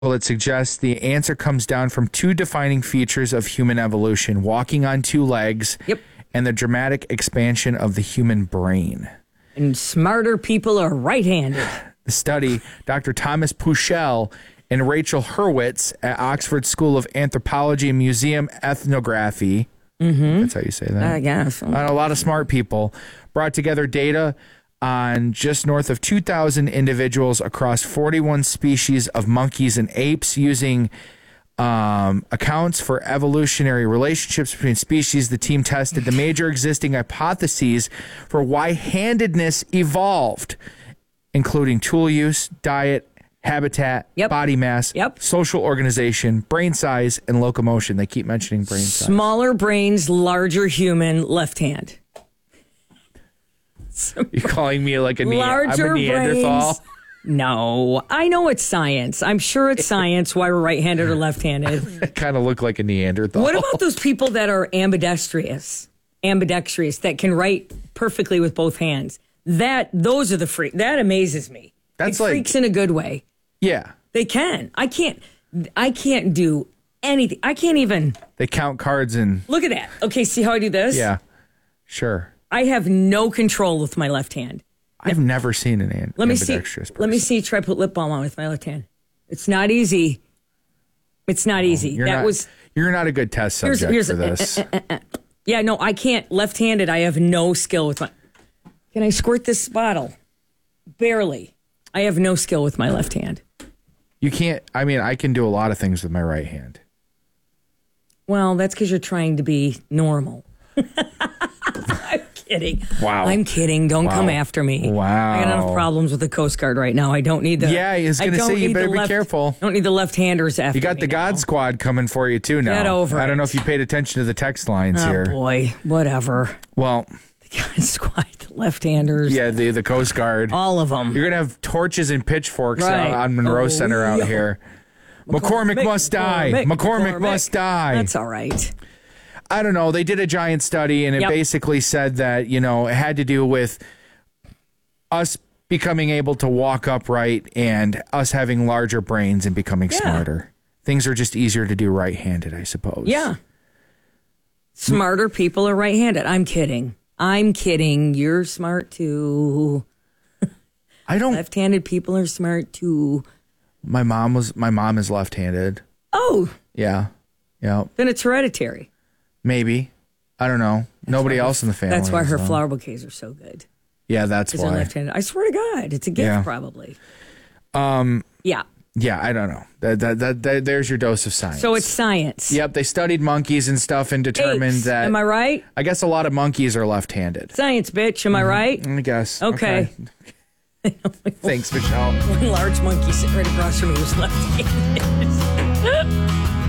that suggests the answer comes down from two defining features of human evolution: walking on two legs, and the dramatic expansion of the human brain. And smarter people are right-handed. The study, Dr. Thomas Puschel and Rachel Hurwitz at Oxford School of Anthropology and Museum Ethnography, that's how you say that, I guess. on a lot of smart people, brought together data on just north of 2,000 individuals across 41 species of monkeys and apes using accounts for evolutionary relationships between species. The team tested the major existing hypotheses for why handedness evolved, including tool use, diet, habitat, body mass, social organization, brain size, and locomotion. They keep mentioning brain size. Smaller brains, larger human, left hand. You're calling me like I'm a larger Neanderthal? Brains. No, I know it's science. I'm sure it's science why we're right-handed or left-handed. I kind of look like a Neanderthal. What about those people that are ambidextrous that can write perfectly with both hands? Those are the freaks. That amazes me. That's like freaks in a good way. Yeah. They can. I can't do anything. I can't even. They count cards and. Look at that. Okay, see how I do this? Yeah. Sure. I have no control with my left hand. I've never seen an ambidextrous person. Let me see. Try put lip balm on with my left hand. It's not easy. It's not easy. You're not a good test subject for this. Yeah, no, I can't. Left-handed, I have no skill with my. Can I squirt this bottle? Barely. I have no skill with my left hand. You can't. I mean, I can do a lot of things with my right hand. Well, that's because you're trying to be normal. I'm kidding. Wow. I'm kidding. Don't come after me. Wow. I got enough problems with the Coast Guard right now. I don't need the. Yeah, I was going to say you better be careful. Don't need the left-handers after You got the God Squad coming for you too now. Get over it. I don't know if you paid attention to the text lines here. Oh boy, whatever. Well, the God Squad, the left-handers. Yeah, the Coast Guard. All of them. You're going to have torches and pitchforks on Monroe Center out here. McCormick must die. McCormick must die. That's all right. I don't know. They did a giant study, and it basically said that, it had to do with us becoming able to walk upright and us having larger brains and becoming smarter. Things are just easier to do right-handed, I suppose. Yeah. Smarter people are right-handed. I'm kidding. You're smart too. Left-handed people are smart too. My mom is left-handed. Oh. Yeah. Yeah. Then it's hereditary. Maybe. I don't know. Nobody else in the family. That's why her flower bouquets are so good. Yeah, that's why. Left-handed. I swear to God, it's a gift probably. Yeah. Yeah, I don't know. That there's your dose of science. So it's science. Yep, they studied monkeys and stuff and determined Apes. that. Am I right? I guess a lot of monkeys are left-handed. Science, bitch. Am I right? I guess. Okay. Thanks, Michelle. One large monkey sitting right across from me was left-handed.